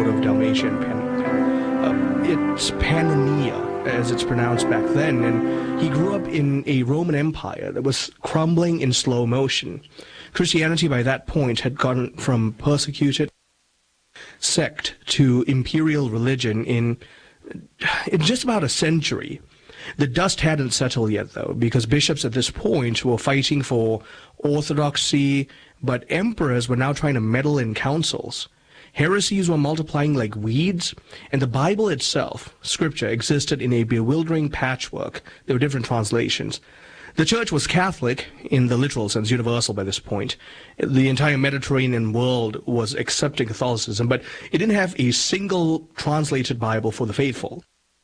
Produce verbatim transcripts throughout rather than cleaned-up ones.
out of Dalmatia and Pan, uh, it's Pannonia, as it's pronounced back then, and he grew up in a Roman Empire that was crumbling in slow motion. Christianity by that point had gone from persecuted sect to imperial religion in, in just about a century. The dust hadn't settled yet, though, because bishops at this point were fighting for orthodoxy, but emperors were now trying to meddle in councils. Heresies were multiplying like weeds, and the Bible itself, Scripture, existed in a bewildering patchwork. There were different translations. The church was Catholic in the literal sense, universal by this point. The entire Mediterranean world was accepting Catholicism, but it didn't have a single translated Bible for the faithful.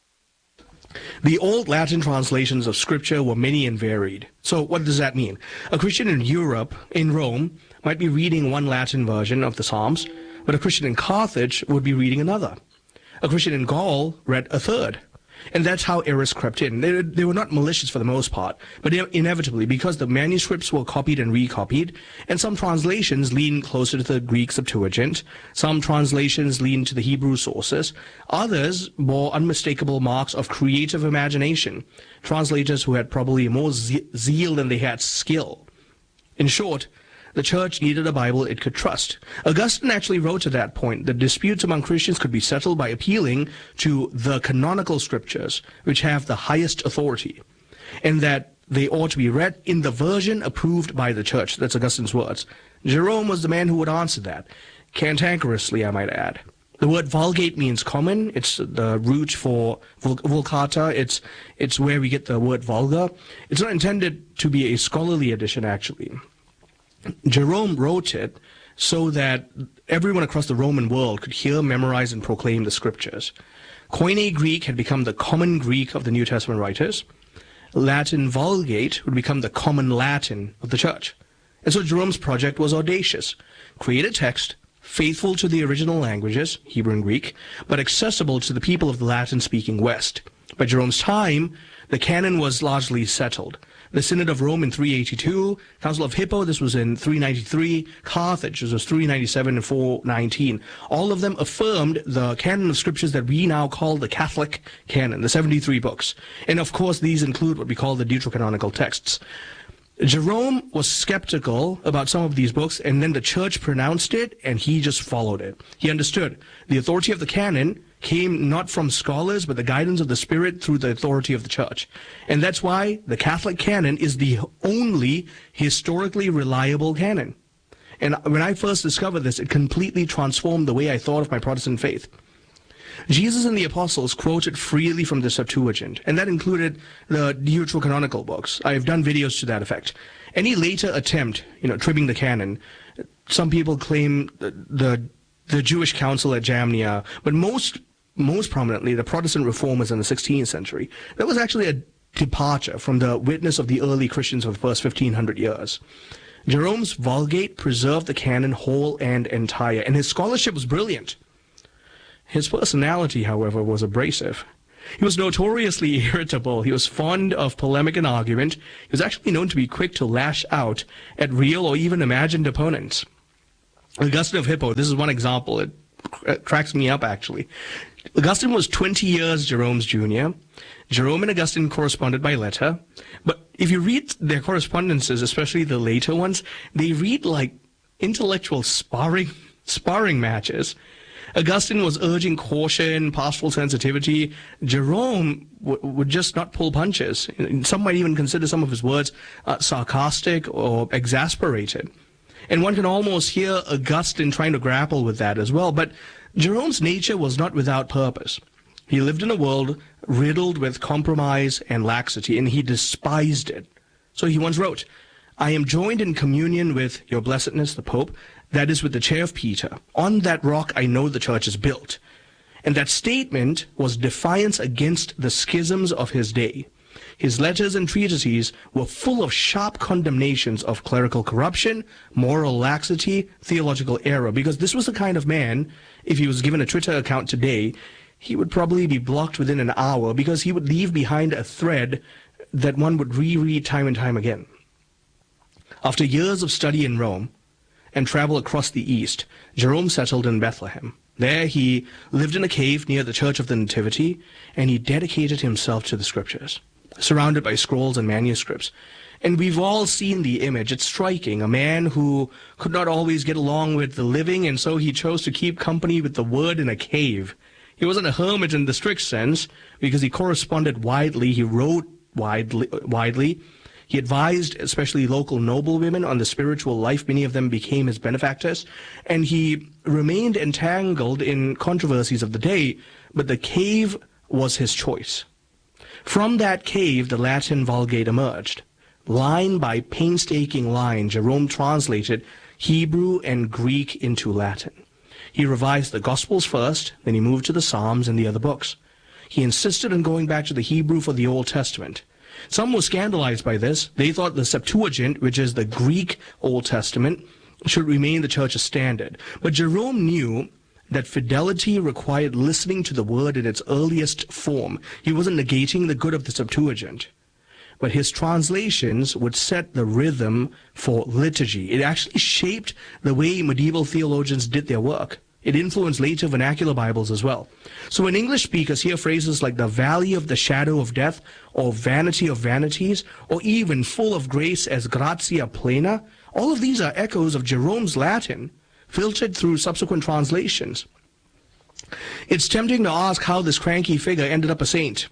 The old Latin translations of Scripture were many and varied. So what does that mean? A Christian in Europe, in Rome, might be reading one Latin version of the Psalms, but a Christian in Carthage would be reading another. A Christian in Gaul read a third. And that's how errors crept in. They, they were not malicious for the most part, but inevitably, because the manuscripts were copied and recopied, and some translations leaned closer to the Greek Septuagint, some translations leaned to the Hebrew sources, others bore unmistakable marks of creative imagination, translators who had probably more ze- zeal than they had skill. In short, the church needed a Bible it could trust. Augustine actually wrote at that point that disputes among Christians could be settled by appealing to the canonical scriptures, which have the highest authority, and that they ought to be read in the version approved by the church. That's Augustine's words. Jerome was the man who would answer that, cantankerously, I might add. The word Vulgate means common. It's the root for vul- vulgata. It's, it's where we get the word vulgar. It's not intended to be a scholarly edition, actually. Jerome wrote it so that everyone across the Roman world could hear, memorize, and proclaim the scriptures. Koine Greek had become the common Greek of the New Testament writers. Latin Vulgate would become the common Latin of the church. And so Jerome's project was audacious. Create a text faithful to the original languages, Hebrew and Greek, but accessible to the people of the Latin-speaking West. By Jerome's time, the canon was largely settled. The Synod of Rome in three eighty-two, Council of Hippo, this was in three ninety-three, Carthage, this was three ninety-seven and four nineteen. All of them affirmed the canon of scriptures that we now call the Catholic canon, the seventy-three books. And of course, these include what we call the deuterocanonical texts. Jerome was skeptical about some of these books, and then the church pronounced it, and he just followed it. He understood the authority of the canon came not from scholars, but the guidance of the Spirit through the authority of the church. And that's why the Catholic canon is the only historically reliable canon. And when I first discovered this, it completely transformed the way I thought of my Protestant faith. Jesus and the apostles quoted freely from the Septuagint, and that included the deuterocanonical books. I've done videos to that effect. Any later attempt, you know, trimming the canon, some people claim the, the, the Jewish council at Jamnia, but most most prominently the Protestant reformers in the sixteenth century. That was actually a departure from the witness of the early Christians of the first fifteen hundred years. Jerome's Vulgate preserved the canon whole and entire, and his scholarship was brilliant. His personality, however, was abrasive. He was notoriously irritable. He was fond of polemic and argument. He was actually known to be quick to lash out at real or even imagined opponents. Augustine of Hippo, this is one example. It cracks me up, actually. Augustine was twenty years Jerome's junior. Jerome and Augustine corresponded by letter. But if you read their correspondences, especially the later ones, they read like intellectual sparring, sparring matches. Augustine was urging caution, pastoral sensitivity. Jerome w- would just not pull punches. Some might even consider some of his words uh, sarcastic or exasperated. And one can almost hear Augustine trying to grapple with that as well. But Jerome's nature was not without purpose. He lived in a world riddled with compromise and laxity, and he despised it. So he once wrote, "I am joined in communion with your blessedness, the Pope, that is with the chair of Peter. On that rock I know the church is built." And that statement was defiance against the schisms of his day. His letters and treatises were full of sharp condemnations of clerical corruption, moral laxity, theological error, because this was the kind of man, if he was given a Twitter account today, he would probably be blocked within an hour because he would leave behind a thread that one would reread time and time again. After years of study in Rome, and travel across the east, Jerome settled in Bethlehem. There he lived in a cave near the Church of the Nativity, and he dedicated himself to the scriptures, surrounded by scrolls and manuscripts. And we've all seen the image. It's striking. A man who could not always get along with the living, and so he chose to keep company with the word in a cave. He wasn't a hermit in the strict sense, because he corresponded widely, he wrote widely, widely. He advised especially local noblewomen on the spiritual life. Many of them became his benefactors. And he remained entangled in controversies of the day, but the cave was his choice. From that cave, the Latin Vulgate emerged. Line by painstaking line, Jerome translated Hebrew and Greek into Latin. He revised the Gospels first, then he moved to the Psalms and the other books. He insisted on going back to the Hebrew for the Old Testament. Some were scandalized by this. They thought the Septuagint, which is the Greek Old Testament, should remain the church's standard. But Jerome knew that fidelity required listening to the word in its earliest form. He wasn't negating the good of the Septuagint, but his translations would set the rhythm for liturgy. It actually shaped the way medieval theologians did their work. It influenced later vernacular Bibles as well. So when English speakers hear phrases like the valley of the shadow of death, or vanity of vanities, or even full of grace as gratia plena, all of these are echoes of Jerome's Latin, filtered through subsequent translations. It's tempting to ask how this cranky figure ended up a saint.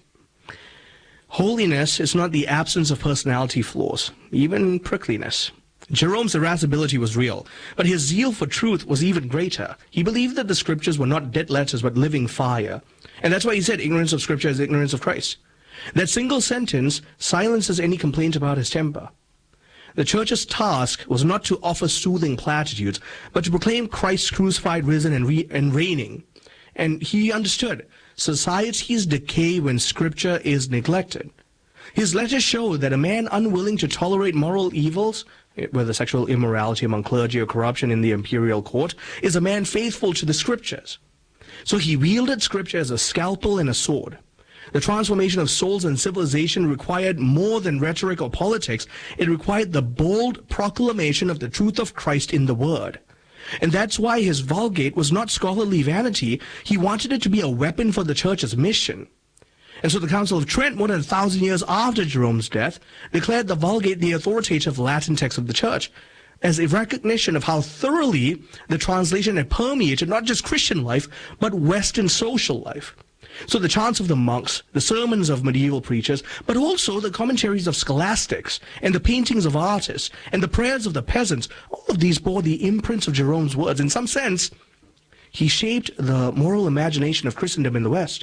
Holiness is not the absence of personality flaws, even prickliness. Jerome's irascibility was real, but his zeal for truth was even greater. He believed that the scriptures were not dead letters, but living fire. And that's why he said ignorance of scripture is ignorance of Christ. That single sentence silences any complaint about his temper. The church's task was not to offer soothing platitudes, but to proclaim Christ crucified, risen, and, re and reigning. And he understood society's decay when scripture is neglected. His letters show that a man unwilling to tolerate moral evils, whether sexual immorality among clergy or corruption in the imperial court, is a man faithful to the scriptures. So he wielded scripture as a scalpel and a sword. The transformation of souls and civilization required more than rhetoric or politics. It required the bold proclamation of the truth of Christ in the Word. And that's why his Vulgate was not scholarly vanity. He wanted it to be a weapon for the church's mission. And so the Council of Trent, more than a thousand years after Jerome's death, declared the Vulgate the authoritative Latin text of the church, as a recognition of how thoroughly the translation had permeated not just Christian life, but Western social life. So the chants of the monks, the sermons of medieval preachers, but also the commentaries of scholastics, and the paintings of artists, and the prayers of the peasants, all of these bore the imprints of Jerome's words. In some sense, he shaped the moral imagination of Christendom in the West.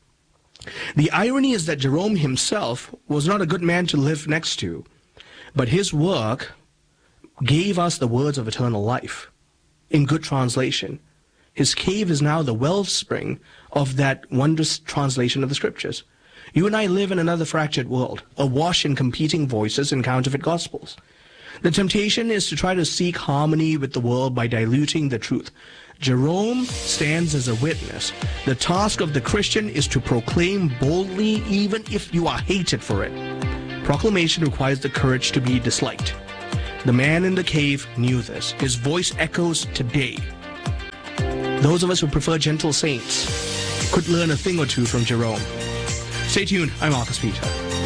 The irony is that Jerome himself was not a good man to live next to, but his work gave us the words of eternal life in good translation. His cave is now the wellspring of that wondrous translation of the scriptures. You and I live in another fractured world, awash in competing voices and counterfeit gospels. The temptation is to try to seek harmony with the world by diluting the truth. Jerome stands as a witness. The task of the Christian is to proclaim boldly, even if you are hated for it. Proclamation requires the courage to be disliked. The man in the cave knew this. His voice echoes today. Those of us who prefer gentle saints could learn a thing or two from Jerome. Stay tuned. I'm Marcus Peter.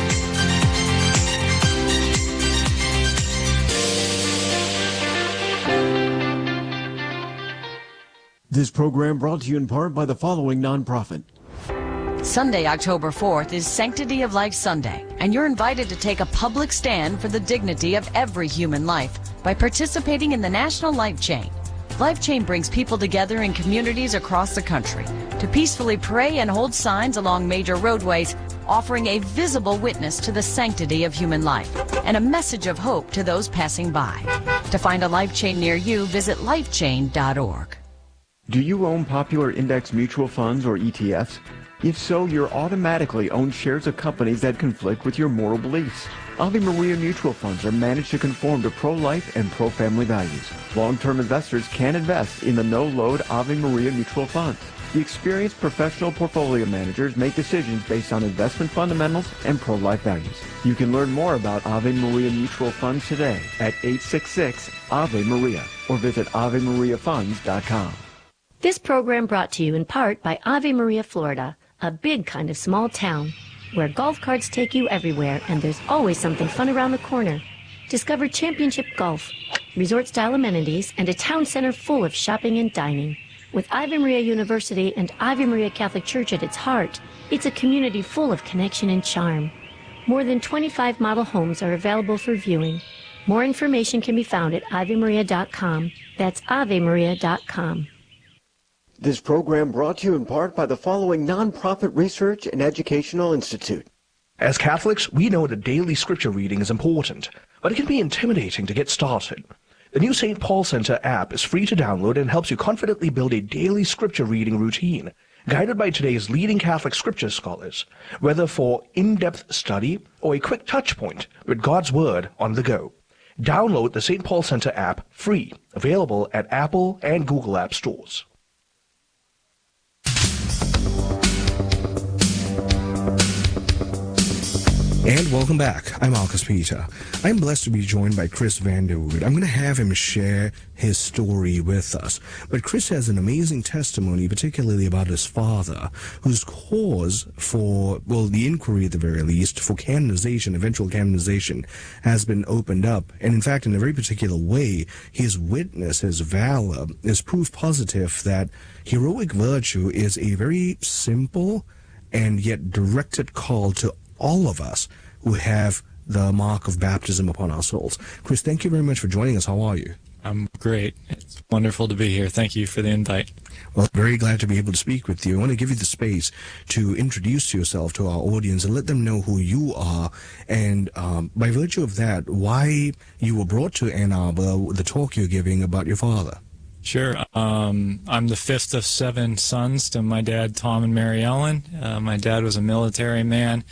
This program brought to you in part by the following nonprofit. Sunday, October fourth is Sanctity of Life Sunday, and you're invited to take a public stand for the dignity of every human life by participating in the National Life Chain. Life Chain brings people together in communities across the country to peacefully pray and hold signs along major roadways, offering a visible witness to the sanctity of human life and a message of hope to those passing by. To find a Life Chain near you, visit life chain dot org. Do you own popular index mutual funds or E T Fs? If so, you're automatically own shares of companies that conflict with your moral beliefs. Ave Maria mutual funds are managed to conform to pro-life and pro-family values. Long-term investors can invest in the no-load Ave Maria mutual funds. The experienced professional portfolio managers make decisions based on investment fundamentals and pro-life values. You can learn more about Ave Maria Mutual Funds today at eight six six Ave Maria or visit ave maria funds dot com. This program brought to you in part by Ave Maria, Florida, a big kind of small town where golf carts take you everywhere and there's always something fun around the corner. Discover championship golf, resort-style amenities, and a town center full of shopping and dining. With Ave Maria University and Ave Maria Catholic Church at its heart, it's a community full of connection and charm. More than twenty-five model homes are available for viewing. More information can be found at ave maria dot com. That's ave maria dot com. This program brought to you in part by the following nonprofit research and educational institute. As Catholics, we know that daily scripture reading is important, but it can be intimidating to get started. The new Saint Paul Center app is free to download and helps you confidently build a daily scripture reading routine, guided by today's leading Catholic scripture scholars, whether for in-depth study or a quick touch point with God's Word on the go. Download the Saint Paul Center app free, available at Apple and Google App Stores. And welcome back. I'm Marcus Peter. I'm blessed to be joined by Chris Vanderwood. I'm going to have him share his story with us. But Chris has an amazing testimony, particularly about his father, whose cause for, well, the inquiry at the very least, for canonization, eventual canonization, has been opened up. And in fact, in a very particular way, his witness, his valor, is proof positive that heroic virtue is a very simple and yet directed call to all of us who have the mark of baptism upon our souls. Chris, thank you very much for joining us. How are you? I'm great. It's wonderful to be here. Thank you for the invite. Well, very glad to be able to speak with you. I want to give you the space to introduce yourself to our audience and let them know who you are, and um, by virtue of that, why you were brought to Ann Arbor, the talk you're giving about your father. Sure. Um, I'm the fifth of seven sons to my dad, Tom and Mary Ellen. Uh, my dad was a military man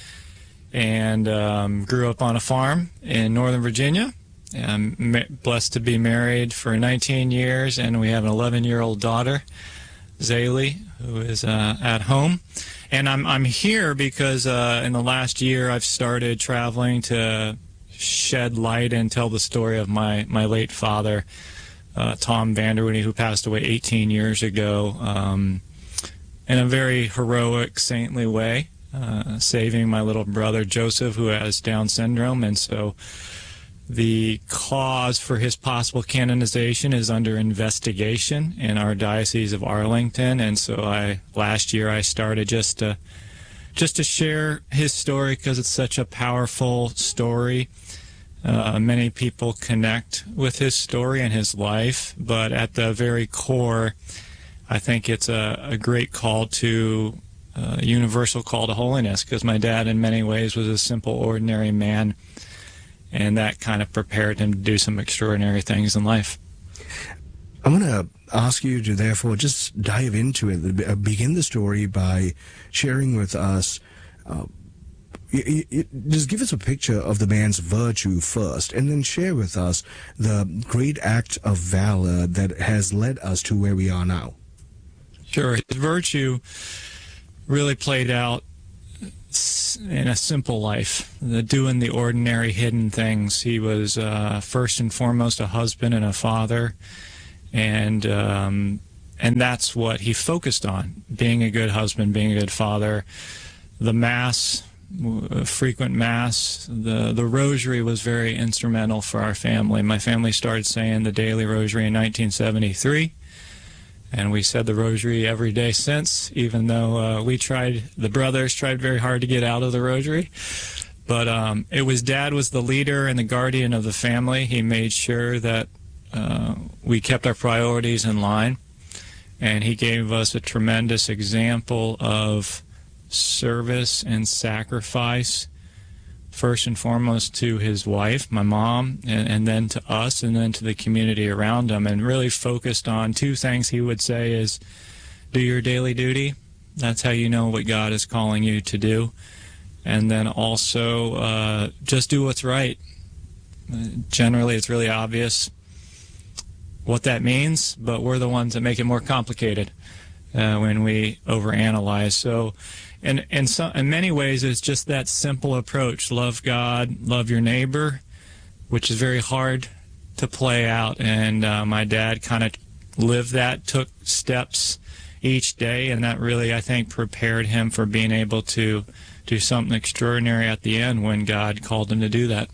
and um, grew up on a farm in Northern Virginia. I'm blessed to be married for nineteen years, and we have an eleven-year-old daughter, Zaylee, who is uh, at home. And I'm, I'm here because uh, in the last year I've started traveling to shed light and tell the story of my, my late father, uh, Tom Vanderwood, who passed away eighteen years ago um, in a very heroic, saintly way. Uh, saving my little brother Joseph, who has Down syndrome, and so the cause for his possible canonization is under investigation in our Diocese of Arlington. And so I last year I started just to just to share his story because it's such a powerful story. Uh, many people connect with his story and his life, but at the very core, I think it's a, a great call to Uh, universal call to holiness, because my dad in many ways was a simple, ordinary man, and that kind of prepared him to do some extraordinary things in life. I'm going to ask you to therefore just dive into it, begin the story by sharing with us, uh, it, it, just give us a picture of the man's virtue first, and then share with us the great act of valor that has led us to where we are now. Sure. His virtue really played out in a simple life, the doing the ordinary hidden things. He was uh, first and foremost a husband and a father, and um, and that's what he focused on, being a good husband, being a good father. The Mass, frequent Mass, the, the Rosary was very instrumental for our family. My family started saying the daily Rosary in nineteen seventy-three. And we said the Rosary every day since, even though uh, we tried, the brothers tried very hard to get out of the Rosary. But um, it was Dad was the leader and the guardian of the family. He made sure that uh, we kept our priorities in line. And he gave us a tremendous example of service and sacrifice, first and foremost to his wife, my mom, and, and then to us, and then to the community around him, and really focused on two things he would say is, do your daily duty. That's how you know what God is calling you to do. And then also uh, just do what's right. Generally, it's really obvious what that means, but we're the ones that make it more complicated. uh, when we overanalyze. So in, in, some, in many ways, it's just that simple approach. Love God, love your neighbor, which is very hard to play out. And uh, my dad kind of lived that, took steps each day, and that really, I think, prepared him for being able to do something extraordinary at the end when God called him to do that.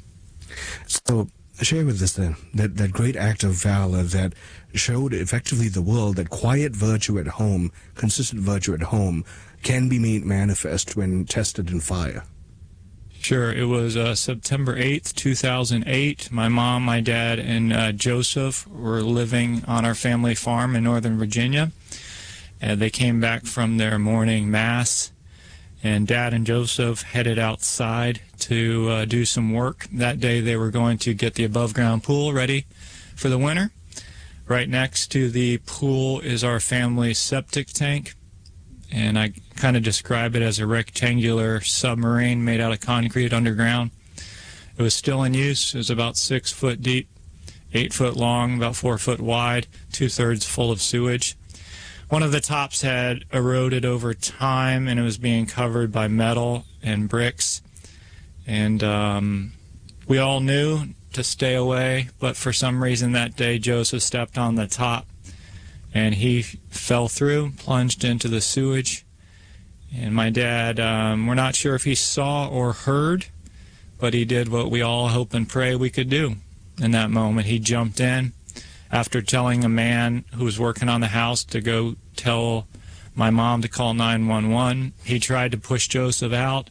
So share with us then that, that great act of valor that showed effectively the world that quiet virtue at home, consistent virtue at home, can be made manifest when tested in fire. Sure. It was uh, September eighth, two thousand eight. My mom, my dad, and uh, Joseph were living on our family farm in Northern Virginia. And they came back from their morning mass, and Dad and Joseph headed outside to uh, do some work. That day they were going to get the above-ground pool ready for the winter. Right next to the pool is our family septic tank, and I kind of describe it as a rectangular submarine made out of concrete underground. It was still in use. It was about six foot deep, eight foot long, about four foot wide, two-thirds full of sewage. One of the tops had eroded over time, and it was being covered by metal and bricks. And um, we all knew to stay away, but for some reason that day Joseph stepped on the top, and he fell through, plunged into the sewage. And my dad, um, we're not sure if he saw or heard, but he did what we all hope and pray we could do in that moment. He jumped in. After telling a man who was working on the house to go tell my mom to call nine one one, he tried to push Joseph out.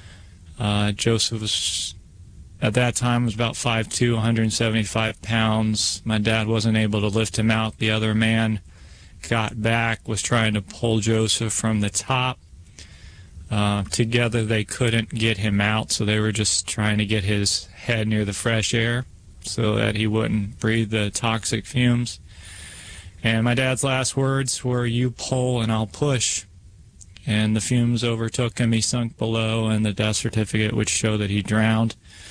Uh, Joseph was, at that time, was about five foot two, one hundred seventy-five pounds. My dad wasn't able to lift him out. The other man got back, was trying to pull Joseph from the top. Uh, together they couldn't get him out, so they were just trying to get his head near the fresh air so that he wouldn't breathe the toxic fumes. And my dad's last words were, "You pull and I'll push." And the fumes overtook him. He sunk below, and the death certificate would show that he drowned.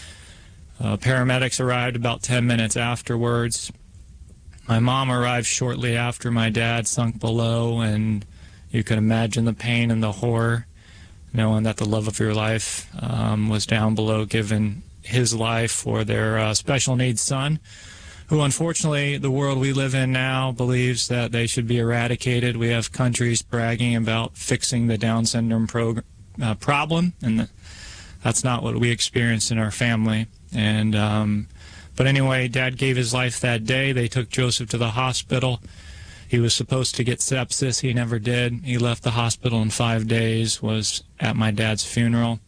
Uh, paramedics arrived about ten minutes afterwards. My mom arrived shortly after my dad sunk below, and you can imagine the pain and the horror, knowing that the love of your life um, was down below, given his life for their uh, special needs son, who unfortunately the world we live in now believes that they should be eradicated. We have countries bragging about fixing the Down syndrome prog- uh, problem, and the, that's not what we experienced in our family. And um, but anyway, Dad gave his life that day. They took Joseph to the hospital. He was supposed to get sepsis. He never did. He left the hospital in five days, was at my dad's funeral.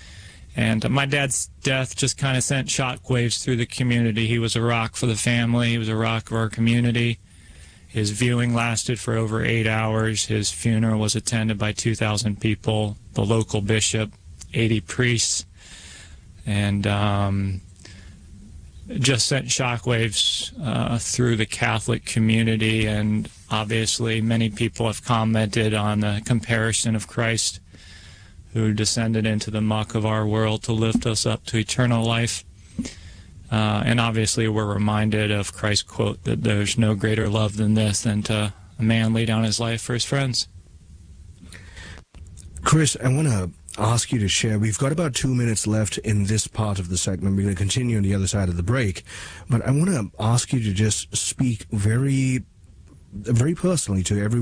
And my dad's death just kind of sent shockwaves through the community. He was a rock for the family. He was a rock of our community. His viewing lasted for over eight hours. His funeral was attended by two thousand people, the local bishop, eighty priests, and um, just sent shockwaves uh, through the Catholic community. And obviously many people have commented on the comparison of Christ, who descended into the muck of our world to lift us up to eternal life. Uh, and obviously we're reminded of Christ's quote that there's no greater love than this, than to a man lay down his life for his friends. Chris, I want to ask you to share. We've got about two minutes left in this part of the segment. We're going to continue on the other side of the break. But I want to ask you to just speak very, very personally to everyone